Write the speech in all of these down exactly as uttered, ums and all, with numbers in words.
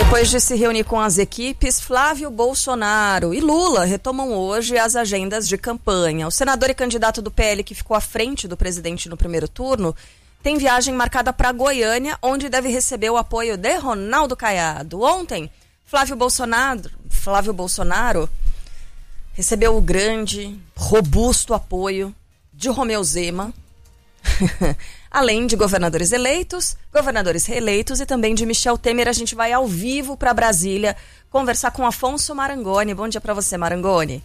Depois de se reunir com as equipes, Flávio Bolsonaro e Lula retomam hoje as agendas de campanha. O senador e candidato do P L, que ficou à frente do presidente no primeiro turno, tem viagem marcada para Goiânia, onde deve receber o apoio de Ronaldo Caiado. Ontem, Flávio Bolsonaro, Flávio Bolsonaro recebeu o grande, robusto apoio de Romeu Zema, além de governadores eleitos, governadores reeleitos e também de Michel Temer. A gente vai ao vivo para Brasília conversar com Afonso Marangoni. Bom dia para você, Marangoni.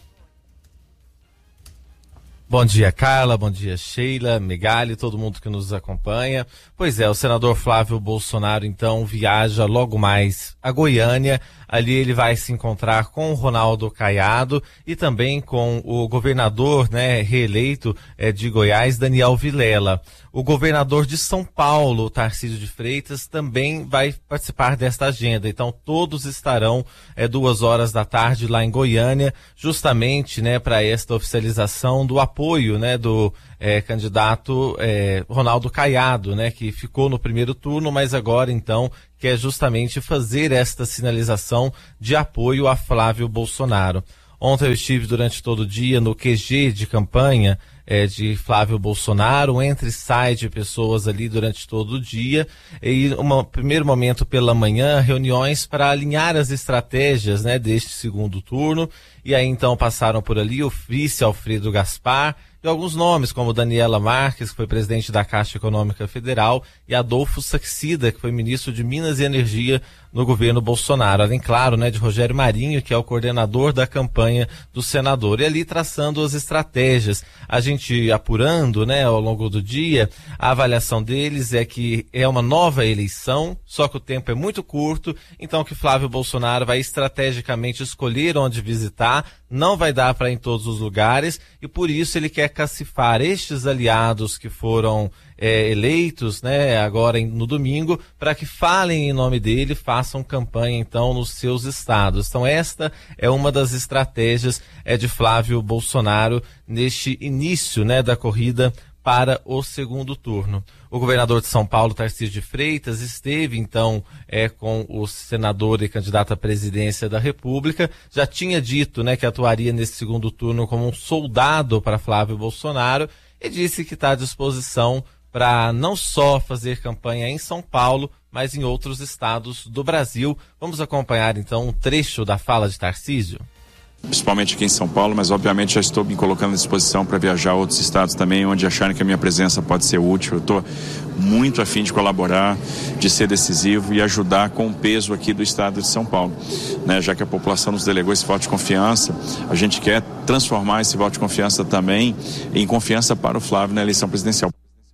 Bom dia, Carla, bom dia, Sheila, Megali, todo mundo que nos acompanha. Pois é, o senador Flávio Bolsonaro, então, viaja logo mais a Goiânia. Ali ele vai se encontrar com o Ronaldo Caiado e também com o governador, né, reeleito é, de Goiás, Daniel Vilela. O governador de São Paulo, Tarcísio de Freitas, também vai participar desta agenda. Então, todos estarão é, duas horas da tarde lá em Goiânia, justamente, né, para esta oficialização do apoio, né, do é, candidato é, Ronaldo Caiado, né, que ficou no primeiro turno, mas agora, então, quer justamente fazer esta sinalização de apoio a Flávio Bolsonaro. Ontem eu estive durante todo o dia no Q G de campanha é, de Flávio Bolsonaro, entre e sai de pessoas ali durante todo o dia, e um primeiro momento pela manhã, reuniões para alinhar as estratégias, né, deste segundo turno, e aí então passaram por ali o vice Alfredo Gaspar, e alguns nomes, como Daniela Marques, que foi presidente da Caixa Econômica Federal, e Adolfo Saxida, que foi ministro de Minas e Energia no governo Bolsonaro. Além, claro, né, de Rogério Marinho, que é o coordenador da campanha do senador. E ali traçando as estratégias. A gente apurando, né, ao longo do dia, a avaliação deles é que é uma nova eleição, só que o tempo é muito curto, então que Flávio Bolsonaro vai estrategicamente escolher onde visitar, não vai dar para ir em todos os lugares, e por isso ele quer cacifar estes aliados que foram é, eleitos, né, agora em, no domingo, para que falem em nome dele, façam campanha então nos seus estados. Então esta é uma das estratégias é, de Flávio Bolsonaro neste início, né, da corrida para o segundo turno. O governador de São Paulo, Tarcísio de Freitas, esteve então é, com o senador e candidato à presidência da República, já tinha dito, né, que atuaria nesse segundo turno como um soldado para Flávio Bolsonaro, e disse que está à disposição para não só fazer campanha em São Paulo, mas em outros estados do Brasil. Vamos acompanhar então um trecho da fala de Tarcísio. Principalmente aqui em São Paulo, mas obviamente já estou me colocando à disposição para viajar a outros estados também, onde acharem que a minha presença pode ser útil. Eu estou muito afim de colaborar, de ser decisivo e ajudar com o peso aqui do estado de São Paulo, né? Já que a população nos delegou esse voto de confiança, a gente quer transformar esse voto de confiança também em confiança para o Flávio na eleição presidencial.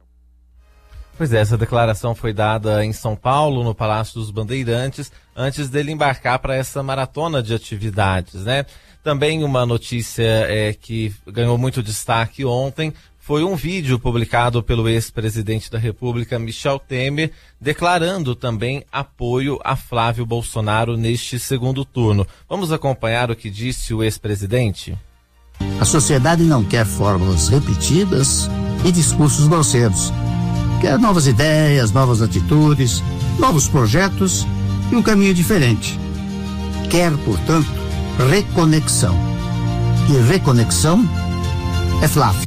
Pois é, essa declaração foi dada em São Paulo, no Palácio dos Bandeirantes, antes dele embarcar para essa maratona de atividades, né? Também uma notícia é, que ganhou muito destaque ontem foi um vídeo publicado pelo ex-presidente da República, Michel Temer, declarando também apoio a Flávio Bolsonaro neste segundo turno. Vamos acompanhar o que disse o ex-presidente? A sociedade não quer fórmulas repetidas e discursos grosseiros. Quer novas ideias, novas atitudes, novos projetos e um caminho diferente. Quer, portanto, reconexão. E reconexão é Flávio.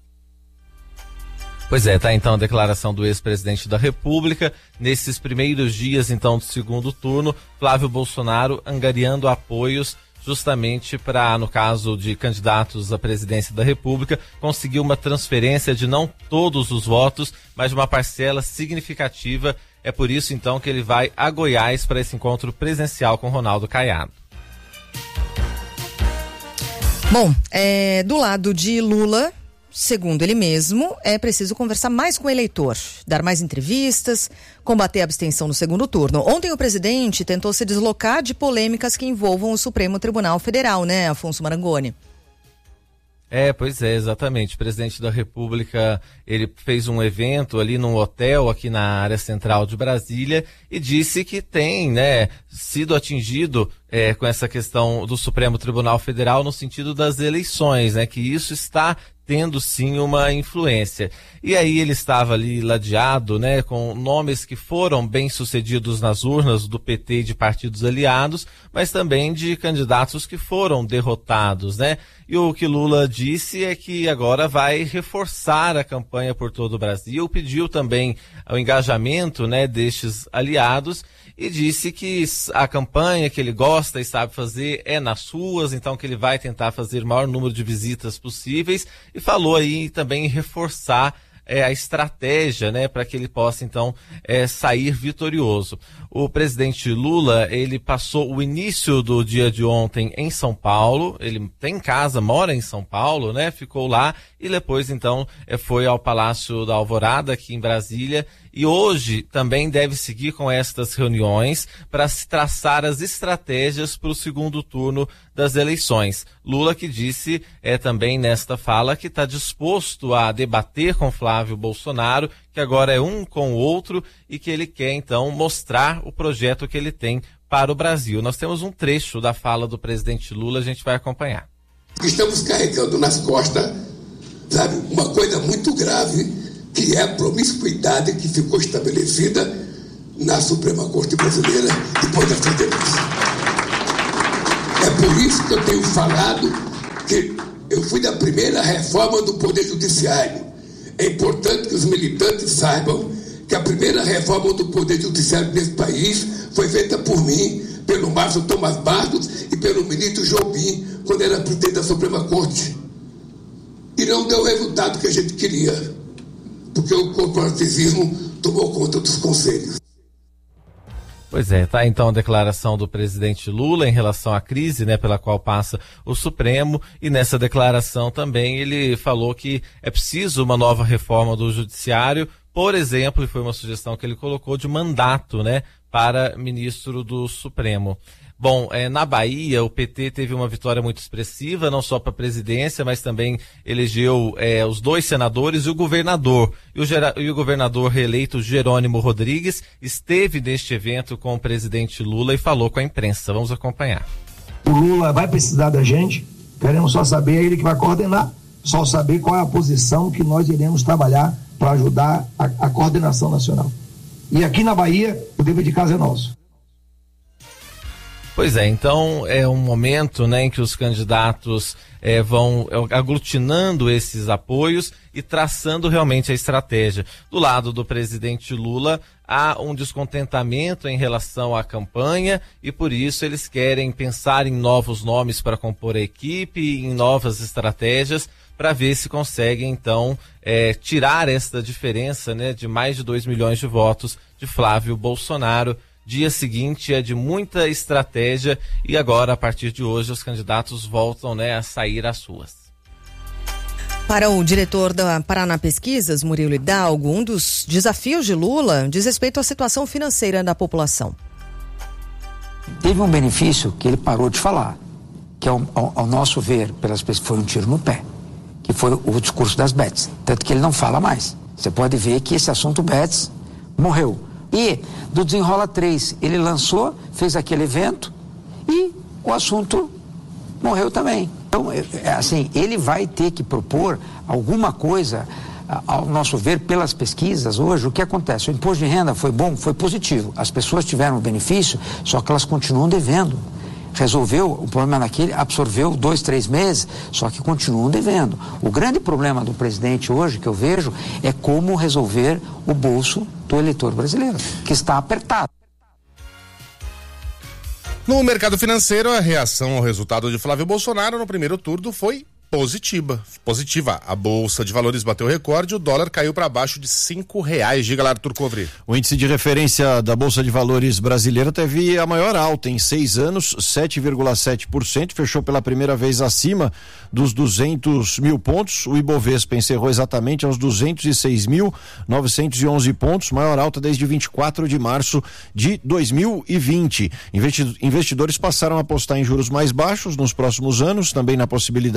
Pois é, tá então a declaração do ex-presidente da República. Nesses primeiros dias, então, do segundo turno, Flávio Bolsonaro angariando apoios justamente para, no caso de candidatos à presidência da República, conseguir uma transferência de não todos os votos, mas de uma parcela significativa. É por isso, então, que ele vai a Goiás para esse encontro presencial com Ronaldo Caiado. Bom, é, do lado de Lula, segundo ele mesmo, é preciso conversar mais com o eleitor, dar mais entrevistas, combater a abstenção no segundo turno. Ontem o presidente tentou se deslocar de polêmicas que envolvam o Supremo Tribunal Federal, né, Afonso Marangoni? É, pois é, exatamente. O presidente da República, ele fez um evento ali num hotel aqui na área central de Brasília e disse que tem, né, sido atingido é, com essa questão do Supremo Tribunal Federal no sentido das eleições, né, que isso está tendo sim uma influência. E aí ele estava ali ladeado, né, com nomes que foram bem sucedidos nas urnas do P T e de partidos aliados, mas também de candidatos que foram derrotados, né? E o que Lula disse é que agora vai reforçar a campanha por todo o Brasil, pediu também o engajamento, né, destes aliados e disse que a campanha que ele gosta e sabe fazer é nas ruas, então que ele vai tentar fazer o maior número de visitas possíveis e falou aí também em reforçar É, a estratégia, né, para que ele possa então é, sair vitorioso. O presidente Lula, ele passou o início do dia de ontem em São Paulo, ele tem casa, mora em São Paulo, né, ficou lá e depois então é, foi ao Palácio da Alvorada aqui em Brasília e hoje também deve seguir com estas reuniões para se traçar as estratégias para o segundo turno das eleições. Lula que disse é, também nesta fala que está disposto a debater com Flávio Bolsonaro, que agora é um com o outro e que ele quer então mostrar o projeto que ele tem para o Brasil. Nós temos um trecho da fala do presidente Lula, a gente vai acompanhar. Estamos carregando nas costas, sabe, uma coisa muito grave, que é a promiscuidade que ficou estabelecida na Suprema Corte Brasileira depois da sentença. É por isso que eu tenho falado que eu fui da primeira reforma do Poder Judiciário. É importante que os militantes saibam que a primeira reforma do Poder Judiciário desse país foi feita por mim, pelo Márcio Tomás Bastos e pelo ministro Jobim, quando era presidente da Suprema Corte. E não deu o resultado que a gente queria, porque o corporativismo tomou conta dos conselhos. Pois é, tá então a declaração do presidente Lula em relação à crise, né, pela qual passa o Supremo, e nessa declaração também ele falou que é preciso uma nova reforma do judiciário, por exemplo, e foi uma sugestão que ele colocou de mandato, né, para ministro do Supremo. Bom, é, na Bahia o P T teve uma vitória muito expressiva, não só para a presidência, mas também elegeu é, os dois senadores e o governador. E o, gera, e o governador reeleito Jerônimo Rodrigues esteve neste evento com o presidente Lula e falou com a imprensa. Vamos acompanhar. O Lula vai precisar da gente, queremos só saber, é ele que vai coordenar, só saber qual é a posição que nós iremos trabalhar para ajudar a, a coordenação nacional. E aqui na Bahia, o dever de casa é nosso. Pois é, então é um momento, né, em que os candidatos é, vão aglutinando esses apoios e traçando realmente a estratégia. Do lado do presidente Lula, há um descontentamento em relação à campanha e por isso eles querem pensar em novos nomes para compor a equipe, em novas estratégias, para ver se conseguem então é, tirar esta diferença, né, de mais de dois milhões de votos de Flávio Bolsonaro. Dia seguinte é de muita estratégia e agora, a partir de hoje, os candidatos voltam, né, a sair às ruas. Para o diretor da Paraná Pesquisas, Murilo Hidalgo, um dos desafios de Lula diz respeito à situação financeira da população. Teve um benefício que ele parou de falar, que ao, ao, ao nosso ver, pelas pessoas, foi um tiro no pé, que foi o discurso das bets, tanto que ele não fala mais. Você pode ver que esse assunto bets morreu. E do Desenrola três, ele lançou, fez aquele evento e o assunto morreu também. Então, assim, ele vai ter que propor alguma coisa, ao nosso ver, pelas pesquisas hoje. O que acontece? O imposto de renda foi bom, foi positivo. As pessoas tiveram benefício, só que elas continuam devendo. Resolveu o problema naquele, absorveu dois, três meses, só que continuam devendo. O grande problema do presidente hoje, que eu vejo, é como resolver o bolso do eleitor brasileiro, que está apertado. No mercado financeiro, a reação ao resultado de Flávio Bolsonaro no primeiro turno foi positiva. Positiva. A Bolsa de Valores bateu recorde e o dólar caiu para abaixo de cinco reais. Diga lá, Arthur Covri. O índice de referência da Bolsa de Valores brasileira teve a maior alta em seis anos, sete vírgula sete por cento, fechou pela primeira vez acima dos duzentos mil pontos. O Ibovespa encerrou exatamente aos duzentos e seis mil novecentos e onze pontos, maior alta desde vinte e quatro de março de dois mil e vinte. Investidores passaram a apostar em juros mais baixos nos próximos anos, também na possibilidade de um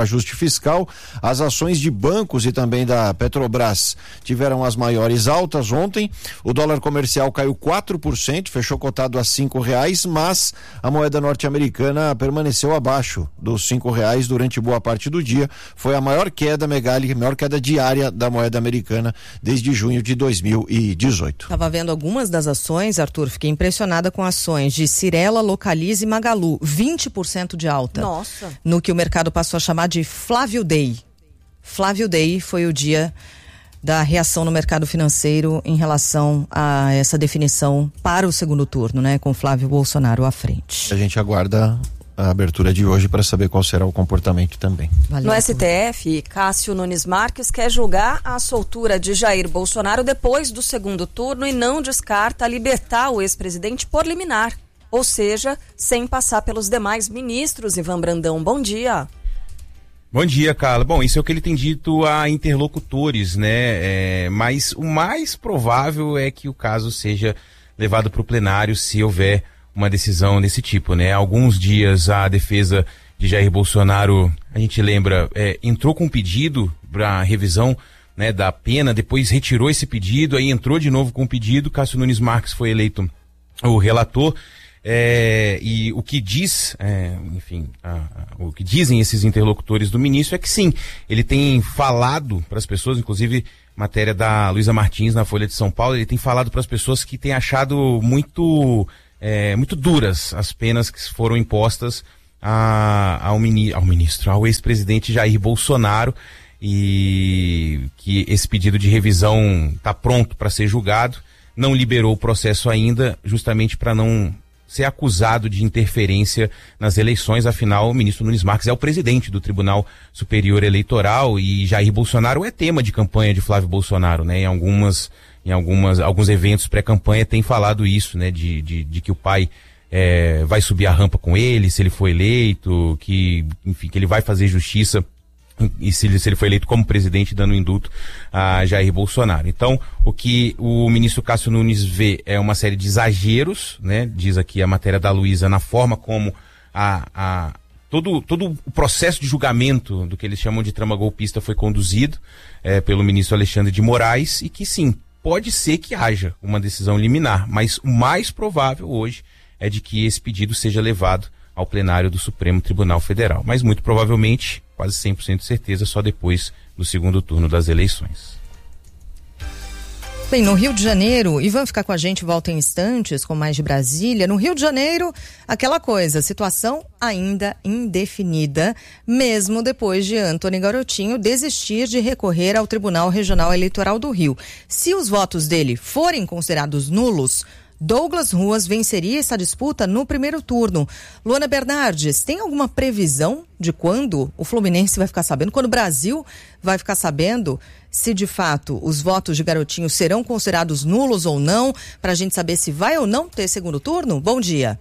reajuste fiscal. As ações de bancos e também da Petrobras tiveram as maiores altas ontem. O dólar comercial caiu quatro por cento, fechou cotado a cinco reais, mas a moeda norte-americana permaneceu abaixo dos cinco reais durante boa parte do dia. Foi a maior queda, Megali, maior queda diária da moeda americana desde junho de dois mil e dezoito. Estava vendo algumas das ações, Arthur, fiquei impressionada com ações de Cirela, Localize e Magalu, vinte por cento de alta. Nossa. No que o mercado passou a chamar de Flávio Day. Flávio Day foi o dia da reação no mercado financeiro em relação a essa definição para o segundo turno, né? Com Flávio Bolsonaro à frente. A gente aguarda a abertura de hoje para saber qual será o comportamento também. Valeu. No S T F, Cássio Nunes Marques quer julgar a soltura de Jair Bolsonaro depois do segundo turno e não descarta libertar o ex-presidente por liminar, ou seja, sem passar pelos demais ministros. Ivan Brandão, bom dia. Bom dia, Carla. Bom, isso é o que ele tem dito a interlocutores, né? É, mas o mais provável é que o caso seja levado para o plenário se houver uma decisão desse tipo, né? Alguns dias a defesa de Jair Bolsonaro, a gente lembra, é, entrou com um pedido para revisão, né, da pena, depois retirou esse pedido, aí entrou de novo com um pedido. Cássio Nunes Marques foi eleito o relator. É, e o que diz, é, enfim, a, a, o que dizem esses interlocutores do ministro é que sim, ele tem falado para as pessoas, inclusive matéria da Luísa Martins na Folha de São Paulo, ele tem falado para as pessoas que tem achado muito, é, muito duras as penas que foram impostas a, ao, mini, ao ministro, ao ex-presidente Jair Bolsonaro, e que esse pedido de revisão está pronto para ser julgado, não liberou o processo ainda, justamente para não ser acusado de interferência nas eleições. Afinal, o ministro Nunes Marques é o presidente do Tribunal Superior Eleitoral e Jair Bolsonaro é tema de campanha de Flávio Bolsonaro, né? Em algumas, em algumas, alguns eventos pré-campanha tem falado isso, né? De, de, de que o pai é, vai subir a rampa com ele se ele for eleito, que, enfim, que ele vai fazer justiça e se ele, se ele foi eleito como presidente, dando indulto a Jair Bolsonaro. Então, o que o ministro Cássio Nunes vê é uma série de exageros, né? Diz aqui a matéria da Luísa, na forma como a, a, todo, todo o processo de julgamento do que eles chamam de trama golpista foi conduzido é, pelo ministro Alexandre de Moraes, e que sim, pode ser que haja uma decisão liminar, mas o mais provável hoje é de que esse pedido seja levado ao plenário do Supremo Tribunal Federal, mas muito provavelmente, quase cem por cento de certeza, só depois do segundo turno das eleições. Bem, no Rio de Janeiro, Ivan ficar com a gente, volta em instantes com mais de Brasília. No Rio de Janeiro, aquela coisa, situação ainda indefinida, mesmo depois de Antony Garotinho desistir de recorrer ao Tribunal Regional Eleitoral do Rio. Se os votos dele forem considerados nulos, Douglas Ruas venceria essa disputa no primeiro turno. Luana Bernardes, tem alguma previsão de quando o Fluminense vai ficar sabendo, quando o Brasil vai ficar sabendo se de fato os votos de Garotinho serão considerados nulos ou não, para a gente saber se vai ou não ter segundo turno? Bom dia.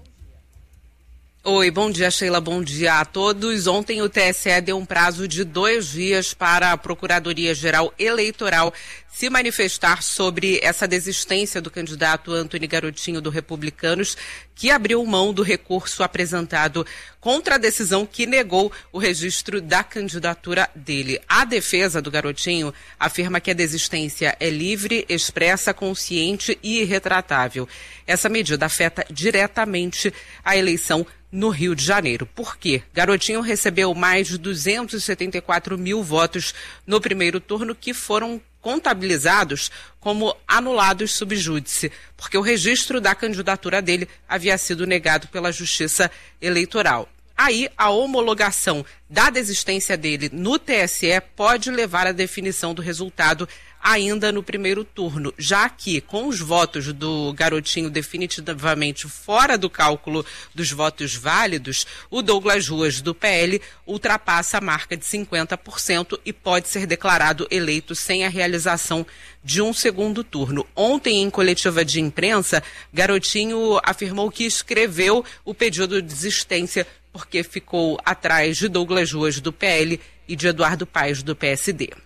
Oi, bom dia, Sheila, bom dia a todos. Ontem o T S E deu um prazo de dois dias para a Procuradoria-Geral Eleitoral se manifestar sobre essa desistência do candidato Antony Garotinho do Republicanos, que abriu mão do recurso apresentado contra a decisão que negou o registro da candidatura dele. A defesa do Garotinho afirma que a desistência é livre, expressa, consciente e irretratável. Essa medida afeta diretamente a eleição no Rio de Janeiro. Por quê? Garotinho recebeu mais de duzentos e setenta e quatro mil votos no primeiro turno, que foram contabilizados como anulados sub júdice, porque o registro da candidatura dele havia sido negado pela Justiça Eleitoral. Aí, a homologação da desistência dele no T S E pode levar à definição do resultado ainda no primeiro turno, já que, com os votos do Garotinho definitivamente fora do cálculo dos votos válidos, o Douglas Ruas, do P L, ultrapassa a marca de cinquenta por cento e pode ser declarado eleito sem a realização de um segundo turno. Ontem, em coletiva de imprensa, Garotinho afirmou que escreveu o pedido de desistência porque ficou atrás de Douglas Ruas, do P L, e de Eduardo Paes, do P S D.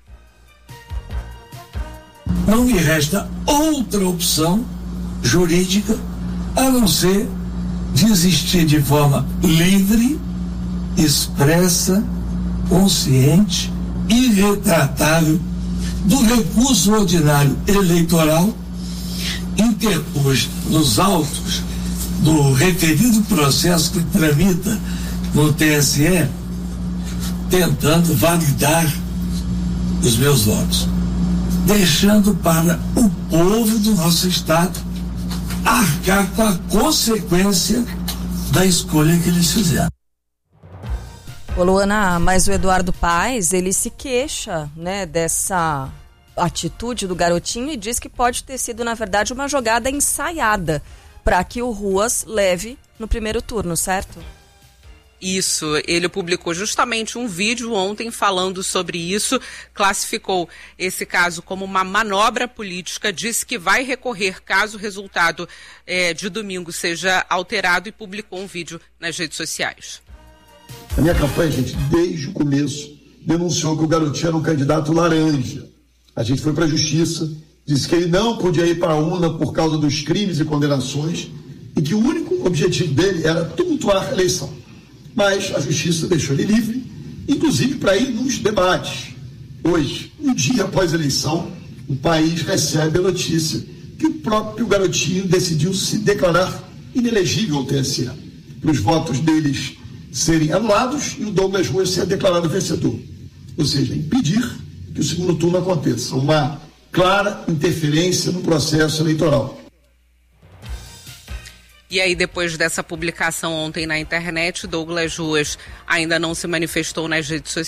Não me resta outra opção jurídica a não ser desistir de forma livre, expressa, consciente, irretratável do recurso ordinário eleitoral, interpôs nos autos do referido processo que tramita no T S E, tentando validar os meus votos, deixando para o povo do nosso Estado arcar com a consequência da escolha que eles fizeram. Ô Luana, mas o Eduardo Paes, ele se queixa, né, dessa atitude do garotinho e diz que pode ter sido, na verdade, uma jogada ensaiada para que o Ruas leve no primeiro turno, certo? Isso, ele publicou justamente um vídeo ontem falando sobre isso, classificou esse caso como uma manobra política, disse que vai recorrer caso o resultado é, de domingo seja alterado e publicou um vídeo nas redes sociais. A minha campanha, gente, desde o começo, denunciou que o garotinho era um candidato laranja. A gente foi para a justiça, disse que ele não podia ir para a urna por causa dos crimes e condenações e que o único objetivo dele era tumultuar a eleição. Mas a justiça deixou ele livre, inclusive para ir nos debates. Hoje, um dia após a eleição, o país recebe a notícia que o próprio garotinho decidiu se declarar inelegível ao T S E, para os votos deles serem anulados e o Douglas Ruas ser declarado vencedor. Ou seja, impedir que o segundo turno aconteça. Uma clara interferência no processo eleitoral. E aí, depois dessa publicação ontem na internet, Douglas Ruas ainda não se manifestou nas redes sociais.